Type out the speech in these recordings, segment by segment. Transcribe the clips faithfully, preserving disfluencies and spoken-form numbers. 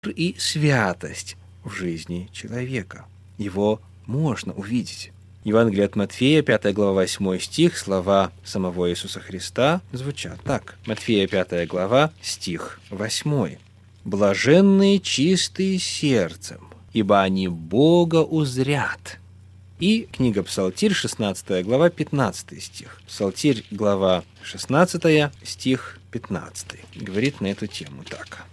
и святость в жизни человека. Его можно увидеть. Евангелие от Матфея, пятая глава, восьмой стих, слова самого Иисуса Христа звучат так. Матфея, пятая глава, стих восьмой. «Блаженные чистые сердцем, ибо они Бога узрят». И книга Псалтирь, шестнадцатая глава, пятнадцатый стих. Псалтирь, глава шестнадцатая, стих пятнадцатый. Говорит на эту тему так.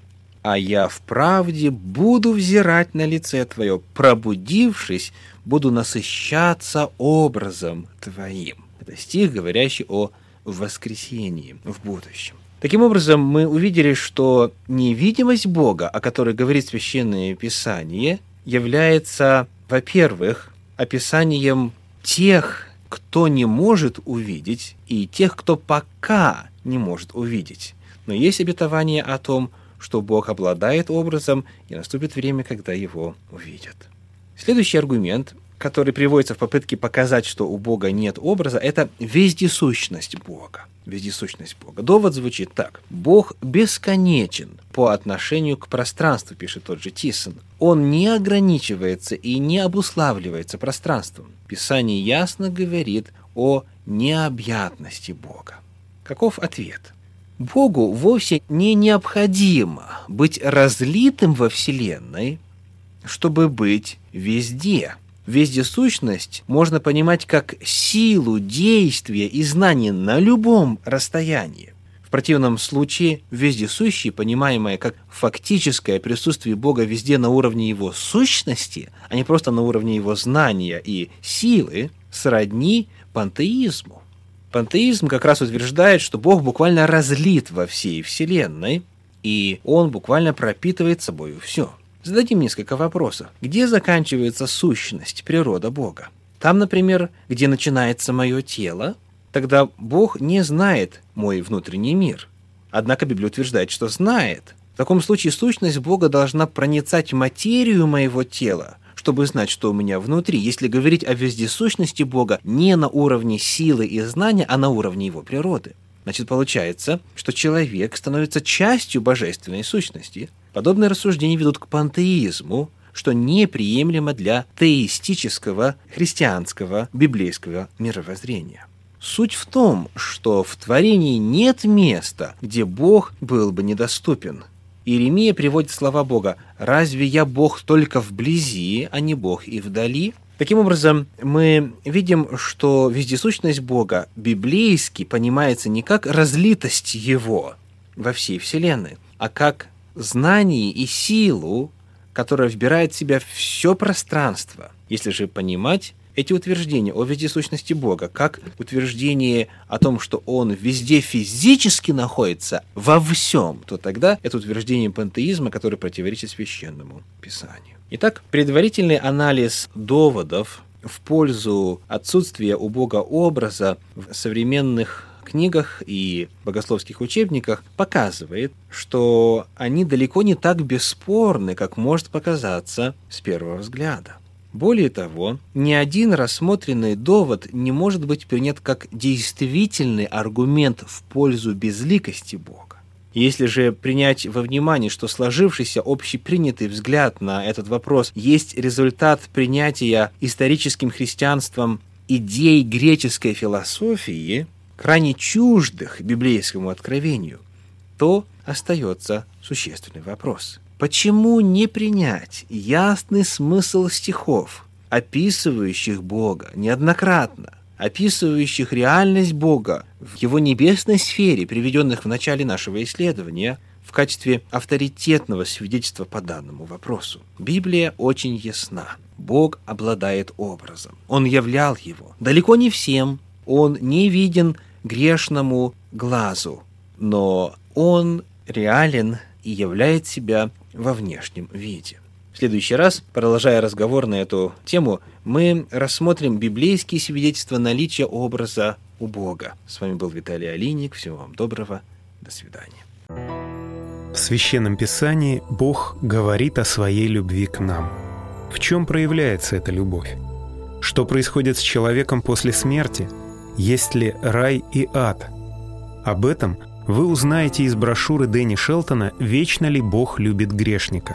«А я вправде буду взирать на лице Твое, пробудившись, буду насыщаться образом Твоим». Это стих, говорящий о воскресении в будущем. Таким образом, мы увидели, что невидимость Бога, о которой говорит Священное Писание, является, во-первых, описанием тех, кто не может увидеть, и тех, кто пока не может увидеть. Но есть обетование о том, что Бог обладает образом, и наступит время, когда его увидят. Следующий аргумент, который приводится в попытке показать, что у Бога нет образа, это вездесущность Бога. Вездесущность Бога. Довод звучит так. Бог бесконечен по отношению к пространству, пишет тот же Тисон. Он не ограничивается и не обуславливается пространством. Писание ясно говорит о необъятности Бога. Каков ответ? Богу вовсе не необходимо быть разлитым во Вселенной, чтобы быть везде. Вездесущность можно понимать как силу действия и знания на любом расстоянии. В противном случае вездесущий, понимаемое как фактическое присутствие Бога везде на уровне Его сущности, а не просто на уровне Его знания и силы, сродни пантеизму. Пантеизм как раз утверждает, что Бог буквально разлит во всей Вселенной, и Он буквально пропитывает собою все. Зададим несколько вопросов. Где заканчивается сущность, природа Бога? Там, например, где начинается мое тело, тогда Бог не знает мой внутренний мир. Однако Библия утверждает, что знает. В таком случае сущность Бога должна проницать материю моего тела, чтобы знать, что у меня внутри, если говорить о вездесущности Бога не на уровне силы и знания, а на уровне Его природы. Значит, получается, что человек становится частью божественной сущности. Подобные рассуждения ведут к пантеизму, что неприемлемо для теистического, христианского, библейского мировоззрения. Суть в том, что в творении нет места, где Бог был бы недоступен. Иеремия приводит слова Бога: «Разве я Бог только вблизи, а не Бог и вдали?» Таким образом, мы видим, что вездесущность Бога библейски понимается не как разлитость Его во всей Вселенной, а как знание и силу, которая вбирает в себя все пространство. Если же понимать эти утверждения о вездесущности Бога как утверждение о том, что Он везде физически находится, во всем, то тогда это утверждение пантеизма, которое противоречит Священному Писанию. Итак, предварительный анализ доводов в пользу отсутствия у Бога образа в современных книгах и богословских учебниках показывает, что они далеко не так бесспорны, как может показаться с первого взгляда. Более того, ни один рассмотренный довод не может быть принят как действительный аргумент в пользу безликости Бога. Если же принять во внимание, что сложившийся общепринятый взгляд на этот вопрос есть результат принятия историческим христианством идей греческой философии, крайне чуждых библейскому откровению, то остается существенный вопрос. Почему не принять ясный смысл стихов, описывающих Бога неоднократно, описывающих реальность Бога в Его небесной сфере, приведенных в начале нашего исследования, в качестве авторитетного свидетельства по данному вопросу? Библия очень ясна. Бог обладает образом. Он являл его. Далеко не всем. Он не виден грешному глазу, но Он реален и являет себя во внешнем виде. В следующий раз, продолжая разговор на эту тему, мы рассмотрим библейские свидетельства наличия образа у Бога. С вами был Виталий Алиник. Всего вам доброго. До свидания. В Священном Писании Бог говорит о своей любви к нам. В чем проявляется эта любовь? Что происходит с человеком после смерти? Есть ли рай и ад? Об этом вы узнаете из брошюры Дэнни Шелтона «Вечно ли Бог любит грешника?».